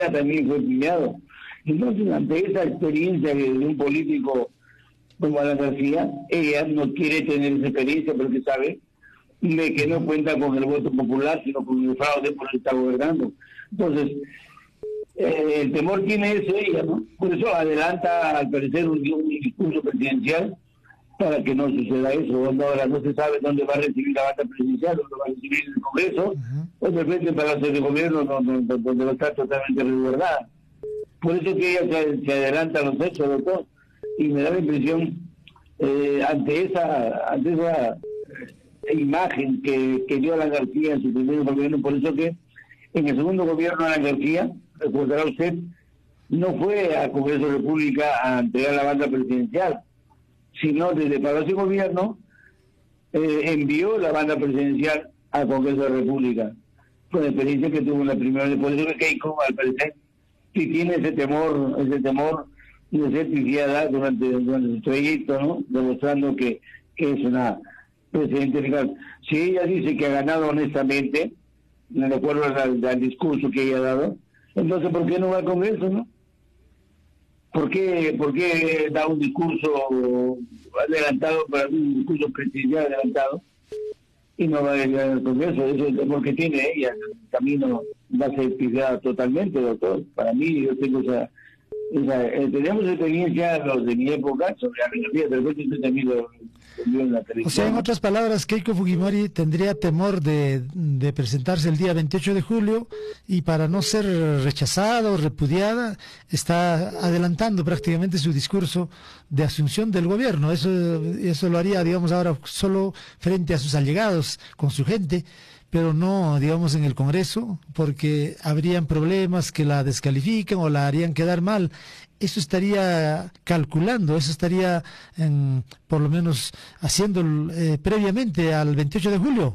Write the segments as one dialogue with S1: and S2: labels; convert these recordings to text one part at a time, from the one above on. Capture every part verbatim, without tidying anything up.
S1: también fue premiado. Entonces, ante esa experiencia de un político como Alan García, ella no quiere tener esa experiencia porque sabe de que no cuenta con el voto popular, sino con el fraude por el que está gobernando. Entonces, eh, el temor tiene eso ella, ¿no? Por eso adelanta, al parecer, un, un discurso presidencial para que no suceda eso. Ahora no se sabe dónde va a recibir la banda presidencial, dónde va a recibir el Congreso, uh-huh. o de repente el Palacio de Gobierno, donde, donde va a estar totalmente resguardada. Por eso que ella se, se adelanta a los hechos, doctor, y me da la impresión, eh, ante esa ante esa imagen que, que dio Alan García en su primer gobierno, por eso que en el segundo gobierno de Alan García, recordará usted, no fue al Congreso de la República a entregar la banda presidencial, sino desde el Palacio de Gobierno eh, envió la banda presidencial al Congreso de la República, con la experiencia que tuvo en la primera vez. Por eso que Keiko, al parecer, si tiene ese temor, ese temor de ser pifiada durante, durante su trayecto, ¿no? Demostrando que, que es una presidente legal. Si ella dice que ha ganado honestamente, de acuerdo al, al discurso que ella ha dado, entonces ¿por qué no va al Congreso, no? ¿Por qué, por qué da un discurso adelantado, para un discurso presidencial adelantado, y no va a ir al Congreso? Eso es el temor que tiene ella. El camino va a ser pisada totalmente, doctor. Para mí, yo tengo esa... esa eh, tenemos experiencia, los de mi época, sobre la regalía, de repente usted también lo vio en la televisión.
S2: O sea, en otras palabras, Keiko Fujimori tendría temor de, de presentarse el día veintiocho de julio, y para no ser rechazada o repudiada, está adelantando prácticamente su discurso de asunción del gobierno. Eso, eso lo haría, digamos, ahora solo frente a sus allegados, con su gente, pero no, digamos, en el Congreso, porque habrían problemas que la descalifican o la harían quedar mal. Eso estaría calculando, eso estaría en, por lo menos haciendo eh, previamente al veintiocho de julio.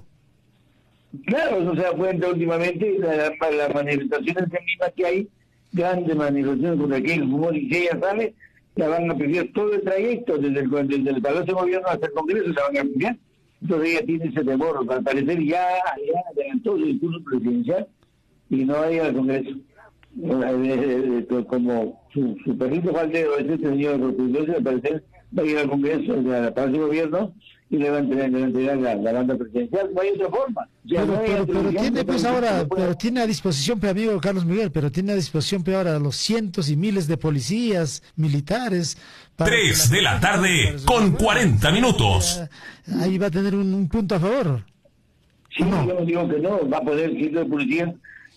S1: Claro, no se da cuenta últimamente las la manifestaciones mismas que hay, grandes manifestaciones contra aquel humor, y si ella sale, la van a pedir todo el trayecto, desde el, desde el Palacio de Gobierno hasta el Congreso, la van a pedir. Entonces ella tiene ese temor, al parecer ya, ya adelantó su discurso presidencial y no va a ir al Congreso. Como su, su perrito faldero es este señor, entonces al parecer va a ir al Congreso, al Palacio de Gobierno, y le va a entregar, le va a entregar la, la banda presidencial. No hay otra forma. Ya
S2: pero,
S1: no hay
S2: pero, pero tiene pues ahora,
S1: no
S2: pero tiene a disposición, pe, amigo Carlos Miguel, pero tiene a disposición pe, ahora los cientos y miles de policías, militares.
S3: Tres de la tarde con cuarenta minutos.
S2: Ahí va a tener un, un punto a favor.
S1: Sí, no? Yo no digo que no, va a poder cientos de policías,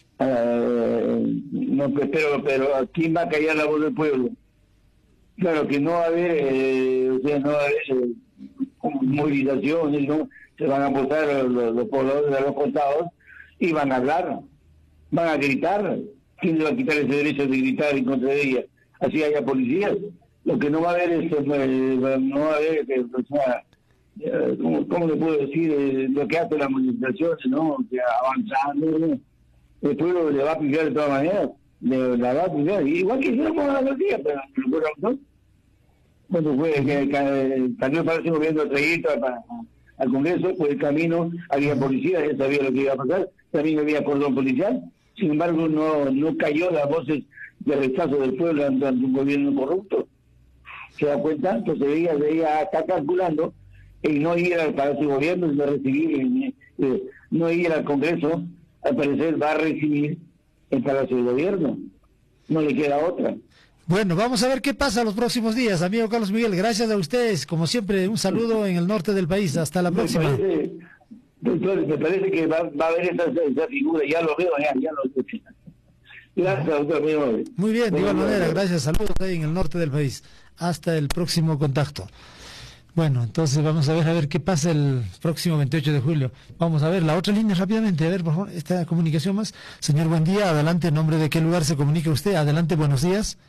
S1: uh, no, pero, pero ¿quién va a callar la voz del pueblo? Claro que no va a haber, eh, o sea, no va a haber eh, movilizaciones, ¿no? Se van a posar los, los, los pobladores de los costados y van a hablar, van a gritar. ¿Quién le va a quitar ese derecho de gritar en contra de ella? Así haya policías. Lo que no va a haber es, eh, no va a haber, eh, o sea, eh, ¿cómo, ¿cómo le puedo decir? Eh, lo que hace las manifestaciones, ¿no? O sea, avanzando, ¿no? El pueblo le va a pillar de todas maneras, le, la va a pillar, igual que hicimos a los días, pero ¿no? Cuando fue que salió para el gobierno de trayecto al Congreso, por el camino había policías, él sabía lo que iba a pasar, también había cordón policial, sin embargo no no cayó las voces de rechazo del pueblo ante un gobierno corrupto. ¿Se da cuenta? Entonces ella, ella está calculando en no ir al Palacio de Gobierno, sino recibir, eh, no ir al Congreso, al parecer va a recibir el Palacio de Gobierno. No le queda otra.
S2: Bueno, vamos a ver qué pasa los próximos días, amigo Carlos Miguel. Gracias a ustedes. Como siempre, un saludo en el norte del país. Hasta la próxima.
S1: Me parece, doctor, me parece que va, va a haber esa, esa figura. Ya lo veo, ya, ya lo escuché. Gracias, doctor. Muy,
S2: muy bien, de igual manera. Gracias. Saludos ahí en el norte del país. Hasta el próximo contacto. Bueno, entonces vamos a ver a ver qué pasa el próximo veintiocho de julio. Vamos a ver la otra línea rápidamente. A ver, por favor, esta comunicación más. Señor, buen día. Adelante, en nombre de qué lugar se comunica usted. Adelante, buenos días.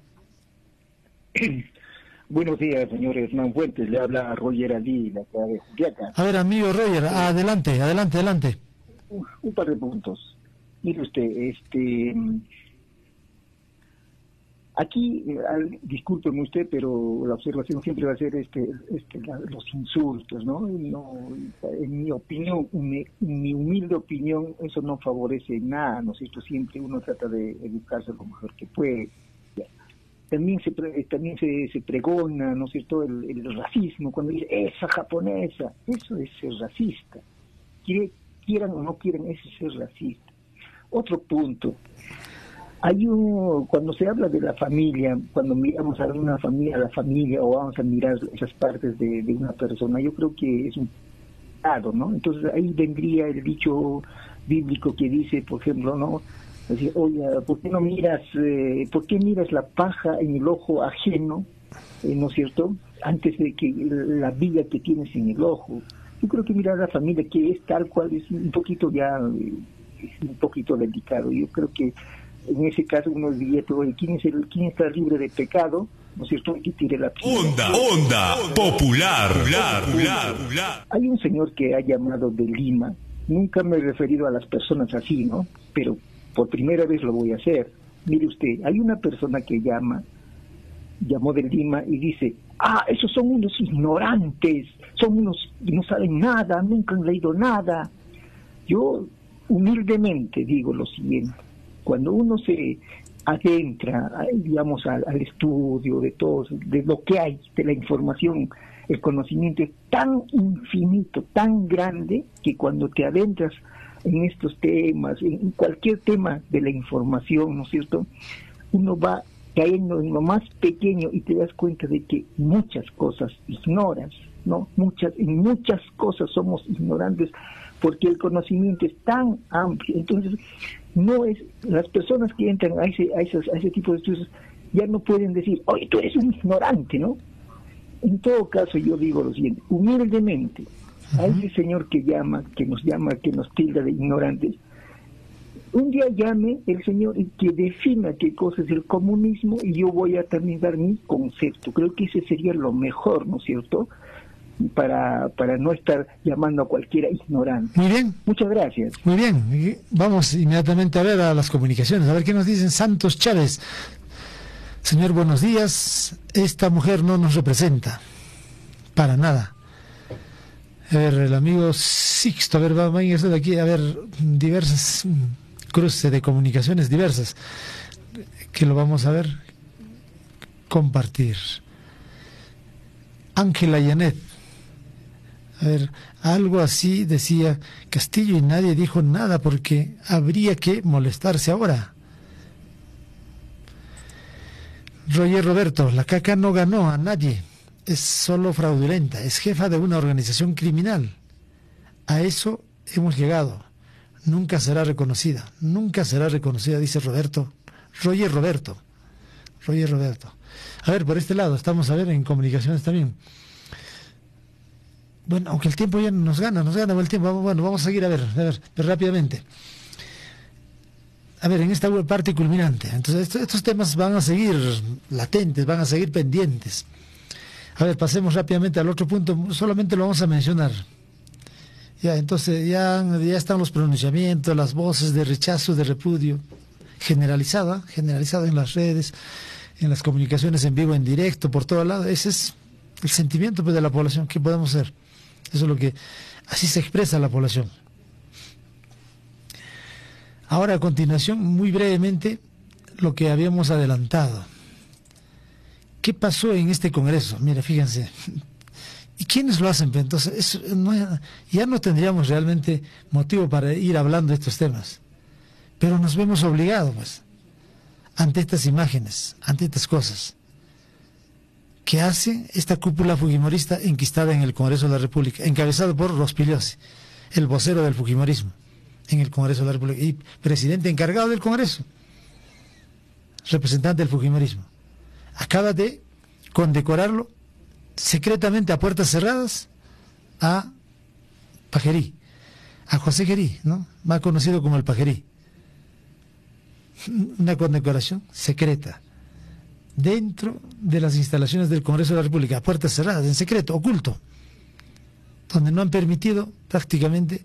S4: Buenos días, señor Hernán Fuentes, le habla Roger Ali, la ciudad de Juliaca.
S2: A ver, amigo Roger, adelante, adelante, adelante.
S4: Un, un par de puntos. Mire usted, este, Aquí, eh, discúlpeme usted, pero la observación siempre va a ser este, este la, los insultos, ¿no? no en mi opinión, en mi humilde opinión, eso no favorece nada, ¿no es cierto? Siempre uno trata de educarse lo mejor que puede. También se también se, se pregona, ¿no es cierto?, el, el racismo, cuando dice esa japonesa, eso es ser racista. Quieran o no quieran, eso es ser racista. Otro punto. Hay un, cuando se habla de la familia, cuando miramos a una familia, a la familia, o vamos a mirar esas partes de, de una persona, yo creo que es un pecado, ¿no? Entonces ahí vendría el dicho bíblico que dice, por ejemplo, ¿no? Decir, oye, ¿por qué no miras, eh, por qué miras la paja en el ojo ajeno, eh, ¿no es cierto?, antes de que la viga que tienes en el ojo? Yo creo que mirar a la familia, que es tal cual, es un poquito ya, es un poquito delicado. Yo creo que en ese caso uno diría, oye, ¿quién es el, quién está libre de pecado? ¿No es cierto? Que tire la piedra.
S3: Onda, onda, popular, popular, popular, popular.
S4: Hay un señor que ha llamado de Lima, nunca me he referido a las personas así, ¿no? Pero por primera vez lo voy a hacer. Mire usted, hay una persona que llama, llamó de Lima y dice, ah, esos son unos ignorantes, son unos que no saben nada, nunca han leído nada. Yo humildemente digo lo siguiente, cuando uno se adentra, digamos, al, al estudio de todo, de lo que hay, de la información, el conocimiento es tan infinito, tan grande, que cuando te adentras en estos temas, en cualquier tema de la información, ¿no es cierto?, uno va cayendo en lo más pequeño y te das cuenta de que muchas cosas ignoras, ¿no? Muchas, en muchas cosas somos ignorantes porque el conocimiento es tan amplio. Entonces, no es, las personas que entran a ese, a esos, a ese tipo de estudios ya no pueden decir, oye, tú eres un ignorante, ¿no? En todo caso, yo digo lo siguiente, humildemente, a ese señor que llama, que nos llama, que nos tilda de ignorantes, un día llame el señor y que defina qué cosa es el comunismo y yo voy a también dar mi concepto. Creo que ese sería lo mejor, ¿no es cierto?, para para no estar llamando a cualquiera ignorante.
S2: Muy bien.
S4: Muchas gracias.
S2: Muy bien. Vamos inmediatamente a ver a las comunicaciones, a ver qué nos dicen. Santos Chávez. Señor, buenos días. Esta mujer no nos representa. Para nada. A ver, el amigo Sixto, a ver, vamos a ir de aquí, a ver, diversas cruces de comunicaciones diversas, que lo vamos a ver, compartir. Ángela Yanet, a ver, algo así decía Castillo y nadie dijo nada porque habría que molestarse ahora. Roger Roberto, la caca no ganó a nadie. Es solo fraudulenta, es jefa de una organización criminal. A eso hemos llegado. Nunca será reconocida, nunca será reconocida, dice Roberto. Roger Roberto. Roger Roberto. A ver, por este lado, estamos a ver en comunicaciones también. Bueno, aunque el tiempo ya nos gana, nos gana el tiempo. Bueno, vamos a seguir a ver, a ver, pero rápidamente. A ver, en esta parte culminante. Entonces, estos, estos temas van a seguir latentes, van a seguir pendientes. A ver, pasemos rápidamente al otro punto, solamente lo vamos a mencionar. Ya, entonces ya, ya están los pronunciamientos, las voces de rechazo, de repudio, generalizada, generalizada en las redes, en las comunicaciones en vivo, en directo, por todo lado. Ese es el sentimiento, pues, de la población. ¿Qué podemos hacer? Eso es lo que, así se expresa la población. Ahora, a continuación, muy brevemente, lo que habíamos adelantado. ¿Qué pasó en este Congreso? Mira, fíjense. ¿Y quiénes lo hacen? Entonces, eso no, ya no tendríamos realmente motivo para ir hablando de estos temas. Pero nos vemos obligados, pues, ante estas imágenes, ante estas cosas. ¿Qué hace esta cúpula fujimorista enquistada en el Congreso de la República, encabezado por Rospigliosi, el vocero del fujimorismo en el Congreso de la República y presidente encargado del Congreso, representante del fujimorismo? Acaba de condecorarlo secretamente a puertas cerradas a Pajerí, a José Gerí, ¿no? Más conocido como el Pajerí. Una condecoración secreta dentro de las instalaciones del Congreso de la República, a puertas cerradas, en secreto, oculto, donde no han permitido prácticamente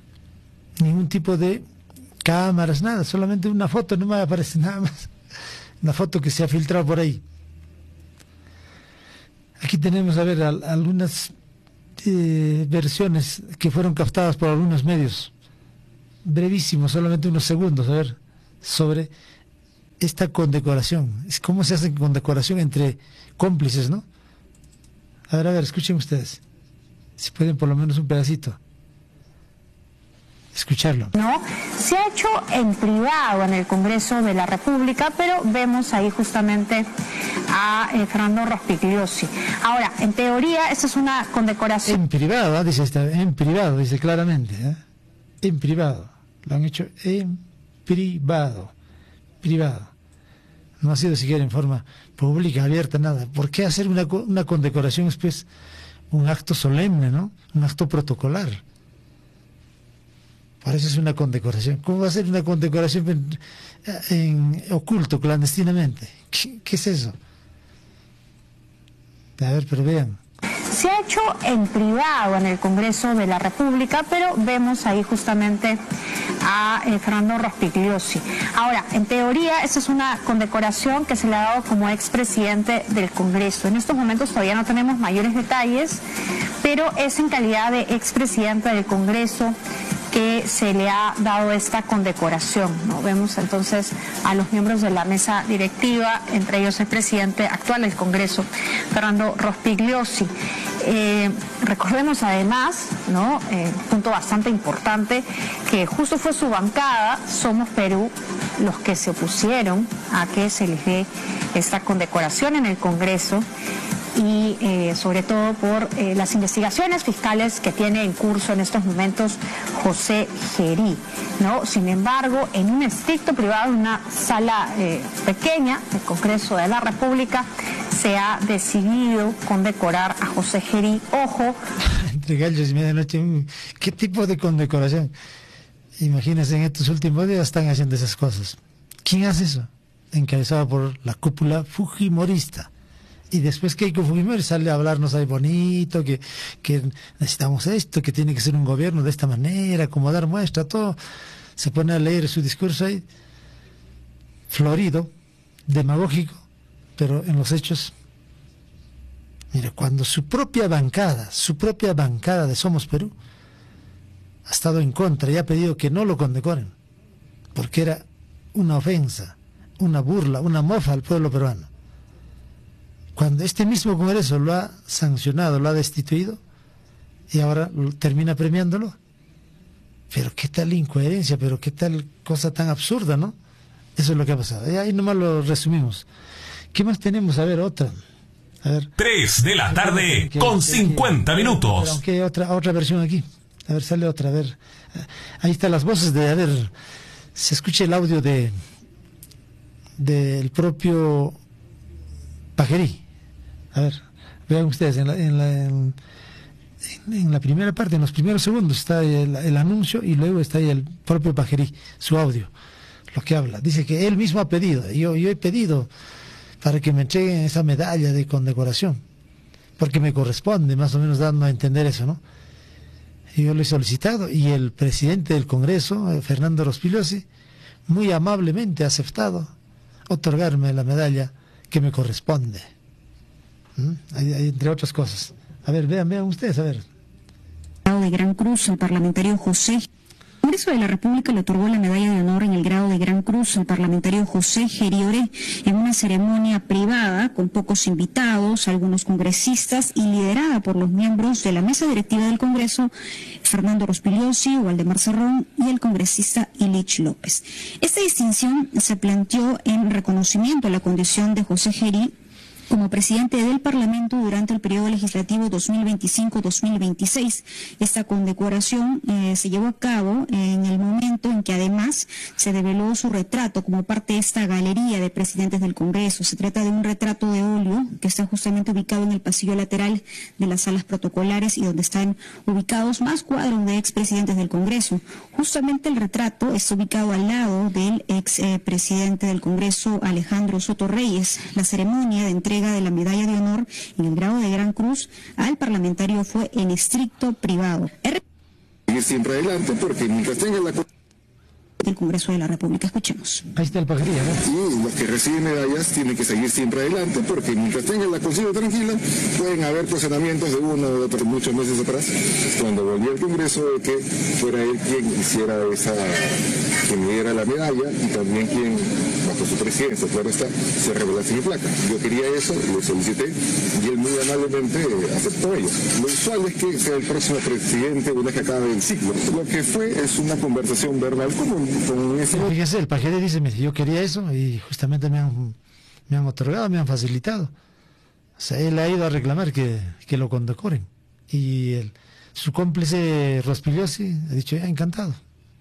S2: ningún tipo de cámaras, nada, solamente una foto, no me aparece nada más. una foto que se ha filtrado por ahí. Aquí tenemos, a ver, al, algunas eh, versiones que fueron captadas por algunos medios, brevísimo, solamente unos segundos, a ver, sobre esta condecoración. Es cómo se hace condecoración entre cómplices, ¿no? A ver, a ver, escuchen ustedes, si pueden por lo menos un pedacito escucharlo.
S5: No, se ha hecho en privado en el Congreso de la República, pero vemos ahí justamente a eh, Fernando Rospigliosi. Ahora, en teoría, esa es una condecoración.
S2: En privado, ¿eh? dice esta, en privado, dice claramente, ¿eh? En privado. Lo han hecho en privado. Privado. No ha sido siquiera en forma pública, abierta, nada. ¿Por qué hacer una, una condecoración después? Un acto solemne, ¿no? Un acto protocolar. Por eso es una condecoración. ¿Cómo va a ser una condecoración en, en oculto, clandestinamente? ¿Qué, ¿Qué es eso? A ver, pero vean.
S5: Se ha hecho en privado en el Congreso de la República, pero vemos ahí justamente a eh, Fernando Rospigliosi. Ahora, en teoría, esta es una condecoración que se le ha dado como expresidente del Congreso. En estos momentos todavía no tenemos mayores detalles, pero es en calidad de expresidente del Congreso que se le ha dado esta condecoración, ¿no? Vemos entonces a los miembros de la mesa directiva, entre ellos el presidente actual del Congreso, Fernando Rospigliosi. Eh, recordemos además, ¿no? Eh, punto bastante importante, que justo fue su bancada, Somos Perú, los que se opusieron a que se les dé esta condecoración en el Congreso, y eh, sobre todo por eh, las investigaciones fiscales que tiene en curso en estos momentos José Gerí, ¿no? Sin embargo, en un estricto privado, en una sala eh, pequeña del Congreso de la República, se ha decidido condecorar a José Gerí. Ojo.
S2: Entre gallos y medianoche, ¿qué tipo de condecoración? Imagínense, en estos últimos días están haciendo esas cosas. ¿Quién hace eso? Encabezado por la cúpula fujimorista. Y después Keiko Fujimori sale a hablarnos ahí bonito, que, que necesitamos esto, que tiene que ser un gobierno de esta manera, como dar muestra, todo. Se pone a leer su discurso ahí, florido, demagógico, pero en los hechos, mire, cuando su propia bancada, su propia bancada de Somos Perú, ha estado en contra y ha pedido que no lo condecoren, porque era una ofensa, una burla, una mofa al pueblo peruano. Cuando este mismo Congreso lo ha sancionado, lo ha destituido, y ahora termina premiándolo. Pero qué tal incoherencia, pero qué tal cosa tan absurda, ¿no? Eso es lo que ha pasado. Y ahí nomás lo resumimos. ¿Qué más tenemos? A ver, otra. A ver.
S3: Tres de la tarde con cincuenta minutos.
S2: Aunque hay otra, otra versión aquí. A ver, sale otra, a ver. Ahí están las voces de, a ver, se escucha el audio de del propio Pajerí. A ver, vean ustedes, en la, en, la, en, en la primera parte, en los primeros segundos, está el, el anuncio y luego está ahí el propio Pajerí, su audio, lo que habla. Dice que él mismo ha pedido, yo, yo he pedido para que me entreguen esa medalla de condecoración, porque me corresponde, más o menos dando a entender eso, ¿no? Y yo lo he solicitado, y el presidente del Congreso, Fernando Rospigliosi, muy amablemente ha aceptado otorgarme la medalla que me corresponde. ¿Mm? Hay, hay, entre otras cosas. A ver, vean, vean ustedes, a ver.
S6: De Gran Cruz, el parlamentario José. El Congreso de la República le otorgó la medalla de honor en el grado de Gran Cruz al parlamentario José Gerí Oré en una ceremonia privada con pocos invitados, algunos congresistas, y liderada por los miembros de la mesa directiva del Congreso, Fernando Rospigliosi, Waldemar Cerrón y el congresista Ilich López. Esta distinción se planteó en reconocimiento a la condición de José Gerí como presidente del Parlamento durante el periodo legislativo dos mil veinticinco a dos mil veintiséis. Esta condecoración eh, se llevó a cabo en el momento en que además se develó su retrato como parte de esta galería de presidentes del Congreso. Se trata de un retrato de óleo que está justamente ubicado en el pasillo lateral de las salas protocolares y donde están ubicados más cuadros de expresidentes del Congreso. Justamente el retrato está ubicado al lado del expresidente eh, del Congreso, Alejandro Soto Reyes. La ceremonia de entrega de la medalla de honor en el grado de Gran Cruz al parlamentario fue en estricto privado.
S7: Seguir siempre adelante, porque mientras tenga la...
S6: del Congreso de la República. Escuchemos.
S2: Ahí está el pajarillo, ¿no?
S7: Y los que reciben medallas tienen que seguir siempre adelante, porque mientras tengan la conciencia tranquila, pueden haber cuestionamientos de uno o de otro muchos meses atrás, cuando volvió al Congreso, de que fuera él quien hiciera esa, quien me diera la medalla, y también quien, bajo su presidencia, claro está, se revelase mi placa. Yo quería eso, lo solicité, y él muy amablemente aceptó ello. Lo usual es que sea el próximo presidente una vez que acabe el ciclo. Lo que fue es una conversación verbal común.
S2: Fíjese, el paquete dice, yo quería eso y justamente me han, me han otorgado, me han facilitado. O sea, él ha ido a reclamar que, que lo condecoren. Y el, su cómplice Rospigliosi ha dicho, ya, encantado.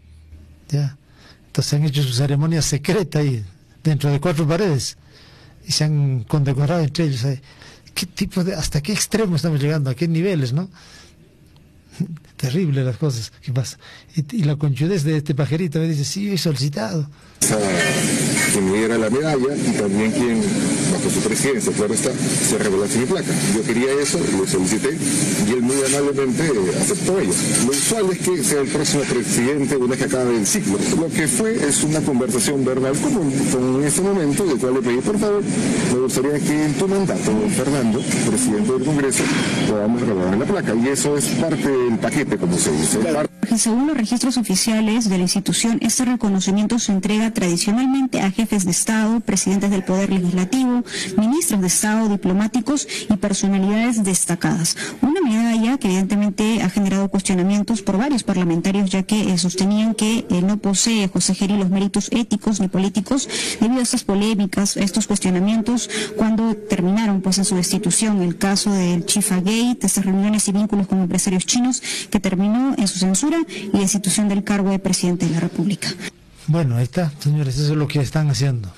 S2: Ya. Entonces han hecho su ceremonia secreta ahí, dentro de cuatro paredes. Y se han condecorado entre ellos. ¿Qué tipo de, hasta qué extremo estamos llegando? ¿A qué niveles, no? Terrible las cosas que pasan. Y, y la conchudez de este pajarito me dice, sí, he solicitado.
S7: Quien me diera la medalla, y también quien, bajo su presidencia, claro está, se revelase mi placa. Yo quería eso, lo solicité, y él muy amablemente aceptó ello. Lo usual es que sea el próximo presidente una vez que acabe el ciclo. Lo que fue es una conversación verbal común, con ese momento, del cual le pedí, por favor, me gustaría que en tu mandato, Fernando, presidente del Congreso, podamos revelar la placa. Y eso es parte del paquete, como se dice.
S6: Según los registros oficiales de la institución, este reconocimiento se entrega tradicionalmente a jefes de Estado, presidentes del Poder Legislativo, ministros de Estado, diplomáticos y personalidades destacadas. Una medalla que evidentemente ha generado cuestionamientos por varios parlamentarios, ya que eh, sostenían que eh, no posee José Geri los méritos éticos ni políticos debido a estas polémicas, a estos cuestionamientos cuando terminaron pues en su destitución. El caso del Chifa Gate, estas reuniones y vínculos con empresarios chinos, que terminó en su censura y destitución del cargo de presidente de la República.
S2: Bueno, ahí está, señores, eso es lo que están haciendo.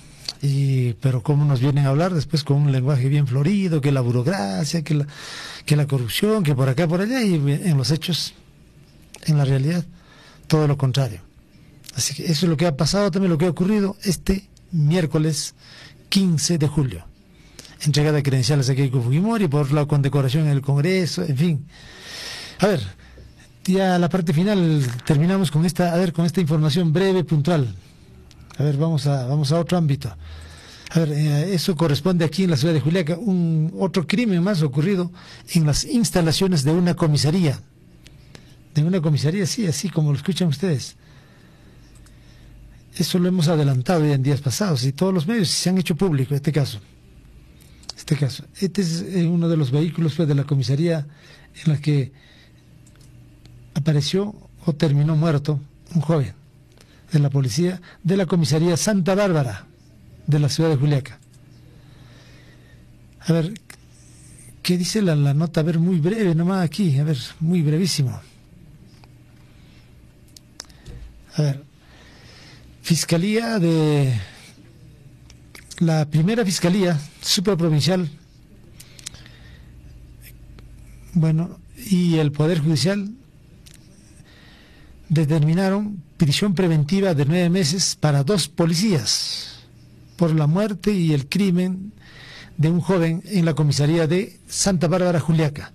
S2: Y pero cómo nos vienen a hablar después con un lenguaje bien florido, que la burocracia, que la, que la corrupción, que por acá, por allá, y en los hechos, en la realidad, todo lo contrario. Así que eso es lo que ha pasado, también lo que ha ocurrido este miércoles quince de julio. Entrega de credenciales a Keiko Fujimori por la condecoración en el Congreso, en fin. A ver, ya la parte final terminamos con esta, a ver, con esta información breve, puntual. A ver, vamos a, vamos a otro ámbito. A ver, eh, eso corresponde aquí en la ciudad de Juliaca, un otro crimen más ocurrido en las instalaciones de una comisaría. De una comisaría, sí, así como lo escuchan ustedes. Eso lo hemos adelantado ya en días pasados y todos los medios se han hecho público este caso. Este caso. Este es uno de los vehículos pues, de la comisaría en la que apareció o terminó muerto un joven de la policía de la comisaría Santa Bárbara de la ciudad de Juliaca. A ver, ¿qué dice la, la nota? A ver, muy breve nomás aquí, a ver, muy brevísimo. A ver, Fiscalía de... La primera Fiscalía Supraprovincial, bueno, y el Poder Judicial determinaron prisión preventiva de nueve meses para dos policías por la muerte y el crimen de un joven en la comisaría de Santa Bárbara, Juliaca.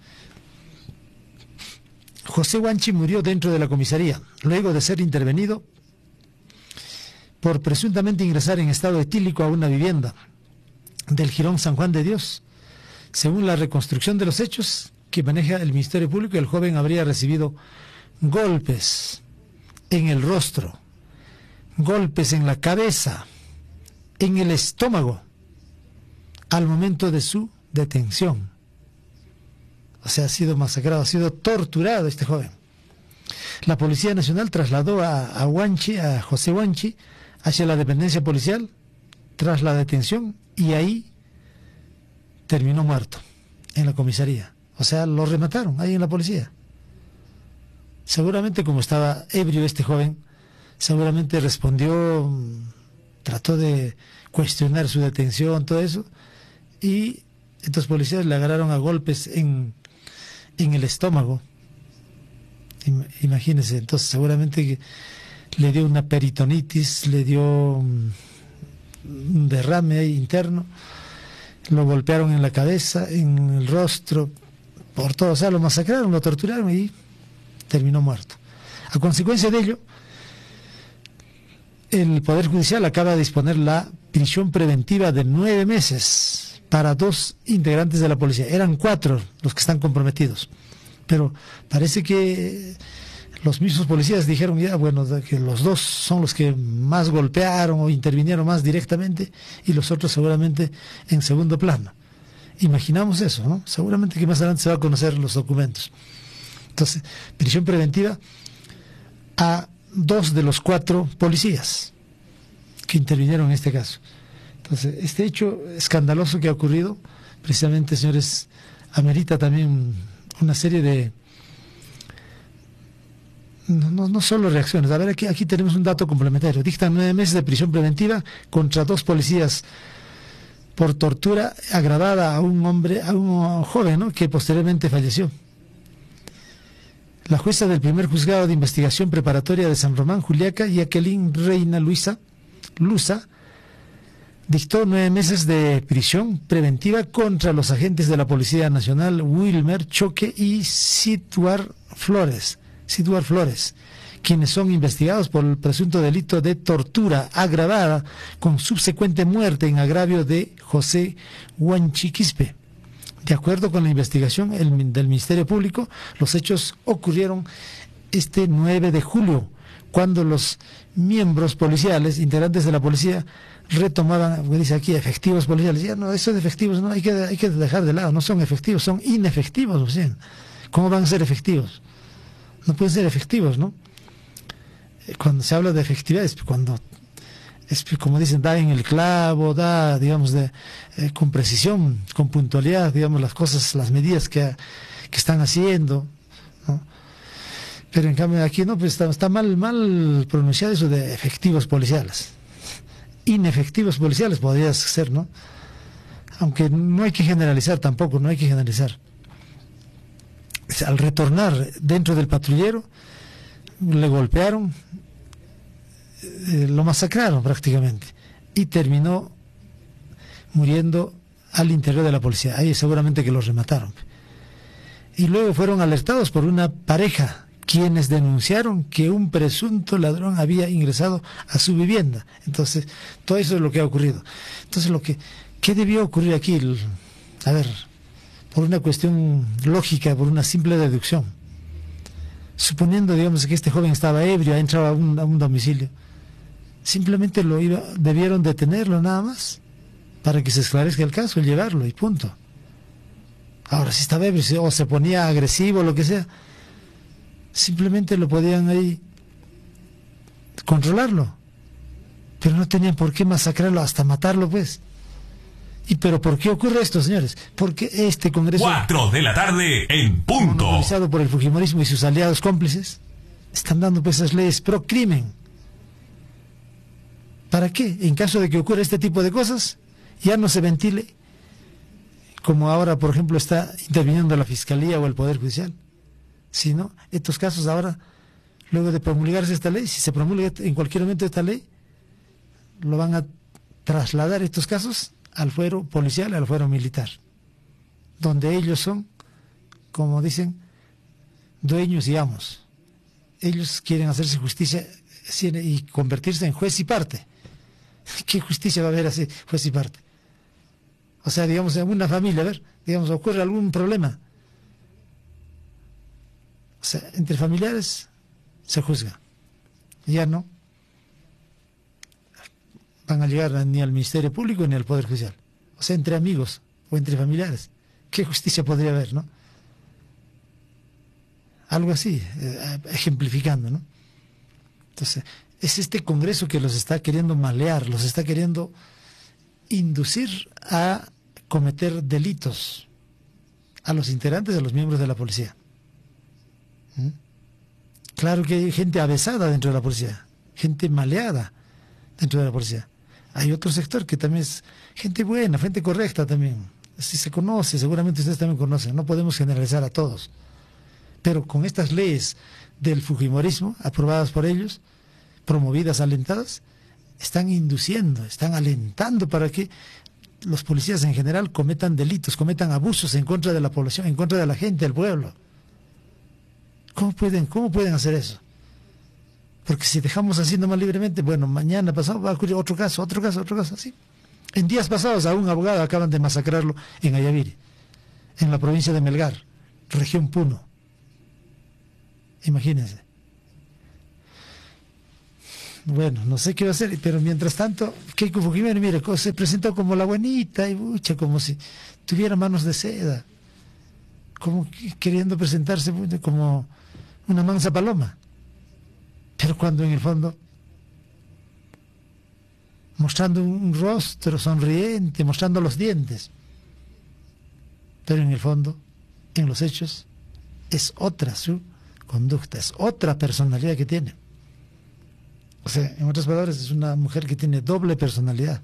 S2: José Huanchi murió dentro de la comisaría, luego de ser intervenido por presuntamente ingresar en estado etílico a una vivienda del Jirón San Juan de Dios. Según la reconstrucción de los hechos que maneja el Ministerio Público, el joven habría recibido golpes en el rostro, golpes en la cabeza, en el estómago, al momento de su detención. O sea, ha sido masacrado, ha sido torturado este joven. La Policía Nacional trasladó a, a Huanchi, a José Huanchi, hacia la dependencia policial tras la detención y ahí terminó muerto en la comisaría. O sea, lo remataron ahí en la policía. Seguramente como estaba ebrio este joven, seguramente respondió, trató de cuestionar su detención, todo eso, y estos policías le agarraron a golpes en, en el estómago. Imagínense, entonces seguramente que le dio una peritonitis, le dio un derrame interno, lo golpearon en la cabeza, en el rostro, por todo, o sea, lo masacraron, lo torturaron y terminó muerto. A consecuencia de ello, el Poder Judicial acaba de disponer la prisión preventiva de nueve meses para dos integrantes de la policía. Eran cuatro los que están comprometidos, pero parece que los mismos policías dijeron ya, bueno, que los dos son los que más golpearon o intervinieron más directamente y los otros seguramente en segundo plano. Imaginamos eso, ¿no? Seguramente que más adelante se va a conocer los documentos. Entonces, prisión preventiva a dos de los cuatro policías que intervinieron en este caso. Entonces, este hecho escandaloso que ha ocurrido, precisamente, señores, amerita también una serie de, no, no, no solo reacciones. A ver, aquí, aquí tenemos un dato complementario. Dictan nueve meses de prisión preventiva contra dos policías por tortura agravada a un hombre, a un joven, ¿no?, que posteriormente falleció. La jueza del primer juzgado de investigación preparatoria de San Román, Juliaca, Jacqueline Reina Luisa, Lusa, dictó nueve meses de prisión preventiva contra los agentes de la Policía Nacional Wilmer Choque y Situar Flores, Situar Flores, quienes son investigados por el presunto delito de tortura agravada con subsecuente muerte en agravio de José Huanchiquispe. De acuerdo con la investigación el, del Ministerio Público, los hechos ocurrieron este nueve de julio, cuando los miembros policiales, integrantes de la policía, retomaban, dice aquí, efectivos policiales. Ya no, esos efectivos no hay que, hay que dejar de lado, no son efectivos, son inefectivos. O sea, ¿cómo van a ser efectivos? No pueden ser efectivos, ¿no? Cuando se habla de efectividad es cuando, es como dicen, da en el clavo, da, digamos, de, eh, con precisión, con puntualidad, digamos, las cosas, las medidas que, que están haciendo, ¿no? Pero en cambio aquí no, pues está, está mal, mal pronunciado eso de efectivos policiales. Inefectivos policiales podría ser, ¿no? Aunque no hay que generalizar tampoco, no hay que generalizar. Al retornar dentro del patrullero, le golpearon, eh, lo masacraron prácticamente y terminó muriendo al interior de la policía. Ahí seguramente que los remataron. Y luego fueron alertados por una pareja, quienes denunciaron que un presunto ladrón había ingresado a su vivienda. Entonces, todo eso es lo que ha ocurrido. Entonces, lo que ¿qué debió ocurrir aquí? A ver, por una cuestión lógica, por una simple deducción. Suponiendo, digamos, que este joven estaba ebrio, ha entrado a un, a un domicilio, simplemente lo iba, debieron detenerlo nada más, para que se esclarezca el caso, y llevarlo, y punto. Ahora, si estaba ebrio, o se ponía agresivo, o lo que sea, simplemente lo podían ahí controlarlo, pero no tenían por qué masacrarlo hasta matarlo, pues. ¿Y pero por qué ocurre esto, señores? Porque este Congreso,
S3: cuatro de la tarde en punto,
S2: monopolizado por el fujimorismo y sus aliados cómplices, están dando pues esas leyes pro crimen. ¿Para qué? En caso de que ocurra este tipo de cosas, ya no se ventile, como ahora, por ejemplo, está interviniendo la Fiscalía o el Poder Judicial. Si no, estos casos ahora, luego de promulgarse esta ley, si se promulga en cualquier momento esta ley, lo van a trasladar estos casos al fuero policial, al fuero militar, donde ellos son, como dicen, dueños y amos. Ellos quieren hacerse justicia y convertirse en juez y parte. ¿Qué justicia va a haber así, juez y parte? O sea, digamos, en una familia, a ver, digamos, ocurre algún problema. O sea, entre familiares se juzga. Ya no van a llegar ni al Ministerio Público ni al Poder Judicial. O sea, entre amigos o entre familiares. ¿Qué justicia podría haber, no? Algo así, eh, ejemplificando, ¿no? Entonces, es este Congreso que los está queriendo malear, los está queriendo inducir a cometer delitos a los integrantes, a los miembros de la policía. ¿Mm? Claro que hay gente avesada dentro de la policía, gente maleada dentro de la policía. Hay otro sector que también es gente buena, gente correcta también. Si se conoce, seguramente ustedes también conocen, no podemos generalizar a todos. Pero con estas leyes del fujimorismo, aprobadas por ellos, promovidas, alentadas, están induciendo, están alentando para que los policías en general cometan delitos, cometan abusos en contra de la población, en contra de la gente, del pueblo. ¿Cómo pueden, cómo pueden hacer eso? Porque si dejamos así nomás libremente, bueno, mañana pasado va a ocurrir otro caso, otro caso, otro caso, así. En días pasados a un abogado acaban de masacrarlo en Ayaviri, en la provincia de Melgar, región Puno. Imagínense. Bueno, no sé qué va a hacer, pero mientras tanto, Keiko Fujimori, mire, se presentó como la buenita y bucha, como si tuviera manos de seda, como queriendo presentarse como una mansa paloma, pero cuando en el fondo, mostrando un rostro sonriente, mostrando los dientes, pero en el fondo, en los hechos, es otra su conducta, es otra personalidad que tiene. O sea, en otras palabras, es una mujer que tiene doble personalidad.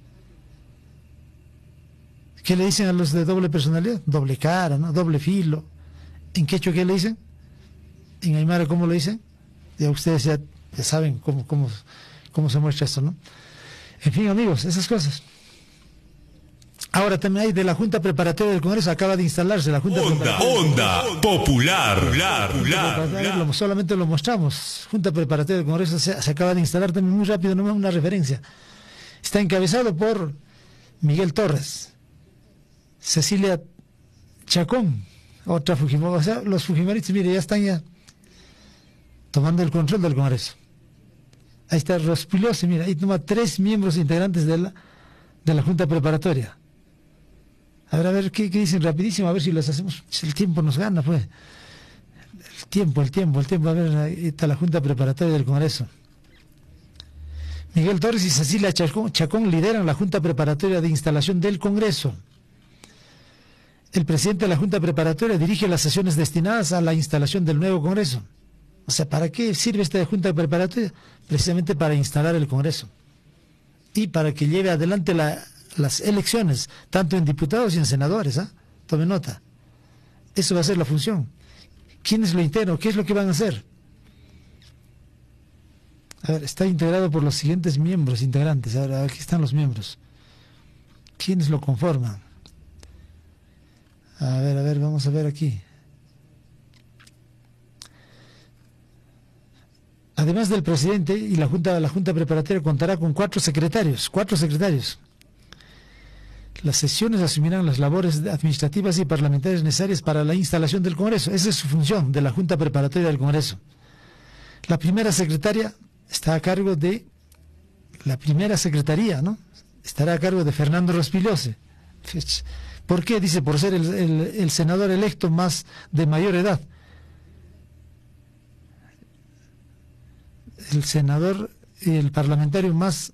S2: ¿Qué le dicen a los de doble personalidad? Doble cara, ¿no? Doble filo. ¿En quechua qué le dicen? ¿En aymara cómo lo dicen? Ya ustedes ya, ya saben cómo, cómo, cómo se muestra esto, ¿no? En fin, amigos, esas cosas. Ahora también hay de la Junta Preparatoria del Congreso, acaba de instalarse la Junta
S3: Onda,
S2: Preparatoria.
S3: Onda, popular, popular, popular.
S2: Lo, solamente lo mostramos. Junta Preparatoria del Congreso se, se acaba de instalar también muy rápido, nomás una referencia. Está encabezado por Miguel Torres, Cecilia Chacón, otra Fujimori. O sea, los Fujimoristas, mire, ya están ya tomando el control del Congreso. Ahí está Rospigliosi, mira, ahí toma tres miembros integrantes de la, de la Junta Preparatoria. A ver, a ver, ¿qué, qué dicen? Rapidísimo, a ver si las hacemos. El tiempo nos gana, pues. El tiempo, el tiempo, el tiempo. A ver, ahí está la Junta Preparatoria del Congreso. Miguel Torres y Cecilia Chacón, Chacón lideran la Junta Preparatoria de Instalación del Congreso. El presidente de la Junta Preparatoria dirige las sesiones destinadas a la instalación del nuevo Congreso. O sea, ¿para qué sirve esta Junta Preparatoria? Precisamente para instalar el Congreso. Y para que lleve adelante la... las elecciones, tanto en diputados y en senadores, ¿ah? Tome nota. Eso va a ser la función. ¿Quiénes lo integran? ¿Qué es lo que van a hacer? A ver, está integrado por los siguientes miembros integrantes. Ahora, aquí están los miembros. ¿Quiénes lo conforman? A ver, a ver, vamos a ver aquí. Además del presidente y la Junta, la Junta Preparatoria contará con cuatro secretarios, cuatro secretarios. Las sesiones asumirán las labores administrativas y parlamentarias necesarias para la instalación del Congreso. Esa es su función de la Junta Preparatoria del Congreso. La primera secretaria está a cargo de, la primera secretaría, ¿no? Estará a cargo de Fernando Rospigliosi. ¿Por qué? Dice, por ser el, el, el senador electo más de mayor edad. El senador y el parlamentario más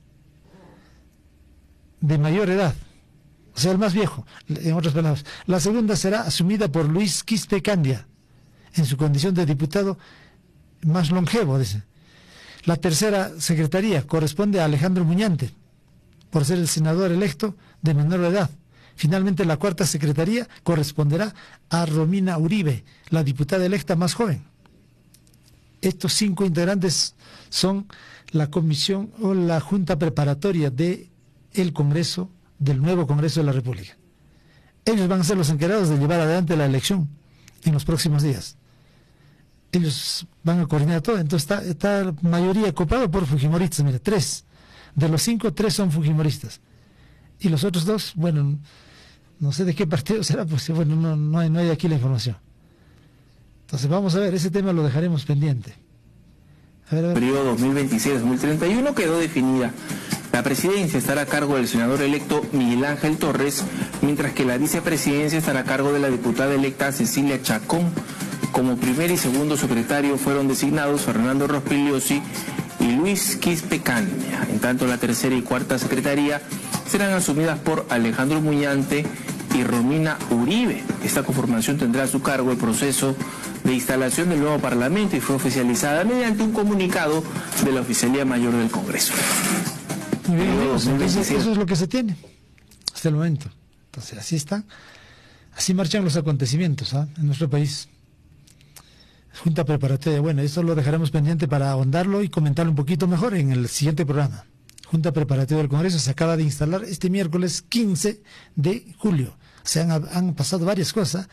S2: de mayor edad. O sea, el más viejo, en otras palabras. La segunda será asumida por Luis Quispe Candia, en su condición de diputado más longevo, dice. La tercera secretaría corresponde a Alejandro Muñante, por ser el senador electo de menor edad. Finalmente, la cuarta secretaría corresponderá a Romina Uribe, la diputada electa más joven. Estos cinco integrantes son la comisión o la junta preparatoria del Congreso, del nuevo Congreso de la República. Ellos van a ser los encargados de llevar adelante la elección en los próximos días. Ellos van a coordinar todo. Entonces está, está la mayoría copado por fujimoristas. Mira, tres. De los cinco, tres son fujimoristas. Y los otros dos, bueno, no sé de qué partido será, pues bueno, no, no, hay, no hay aquí la información. Entonces vamos a ver, ese tema lo dejaremos pendiente. A ver, a ver.
S8: El periodo dos mil veintiséis a dos mil treinta y uno quedó definida. La presidencia estará a cargo del senador electo Miguel Ángel Torres, mientras que la vicepresidencia estará a cargo de la diputada electa Cecilia Chacón. Como primer y segundo secretario fueron designados Fernando Rospigliosi y Luis Quispe Candia. En tanto, la tercera y cuarta secretaría serán asumidas por Alejandro Muñante y Romina Uribe. Esta conformación tendrá a su cargo el proceso de instalación del nuevo Parlamento y fue oficializada mediante un comunicado de la Oficialía Mayor del Congreso.
S2: Muy bien, amigos, entonces eso es lo que se tiene hasta el momento. Entonces así está, así marchan los acontecimientos, ¿eh? En nuestro país. Junta Preparatoria, bueno, eso lo dejaremos pendiente para ahondarlo y comentarlo un poquito mejor en el siguiente programa. Junta Preparatoria del Congreso se acaba de instalar este miércoles quince de julio. Se han, han pasado varias cosas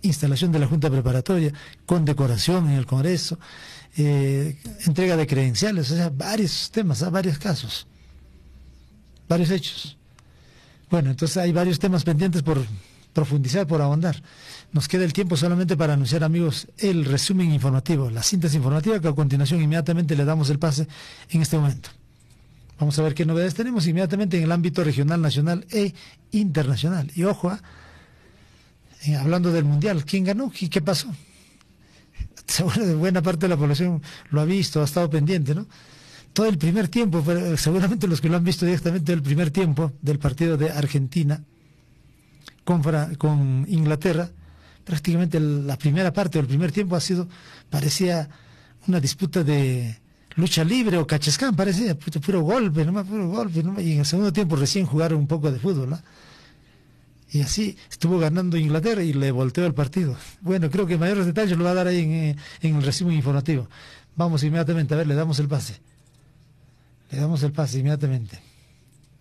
S2: instalación de la Junta Preparatoria, condecoración en el Congreso, eh, entrega de credenciales, o sea, varios temas, varios casos, varios hechos. Bueno, entonces hay varios temas pendientes por profundizar, por ahondar. Nos queda el tiempo solamente para anunciar, amigos, el resumen informativo, la síntesis informativa, que a continuación inmediatamente le damos el pase en este momento. Vamos a ver qué novedades tenemos inmediatamente en el ámbito regional, nacional e internacional. Y ojo, eh, hablando del Mundial, ¿quién ganó y qué pasó? Seguro buena parte de la población lo ha visto, ha estado pendiente, ¿no? Todo el primer tiempo, pero seguramente los que lo han visto directamente, el primer tiempo del partido de Argentina con, con Inglaterra, prácticamente la primera parte del primer tiempo ha sido, parecía una disputa de lucha libre o cachescán, parecía puro, puro golpe, nomás puro golpe, nomás, y en el segundo tiempo recién jugaron un poco de fútbol, ¿no? Y así estuvo ganando Inglaterra y le volteó el partido. Bueno, creo que mayores detalles lo va a dar ahí en, en el resumen informativo. Vamos inmediatamente, a ver, le damos el pase. Le damos el pase inmediatamente.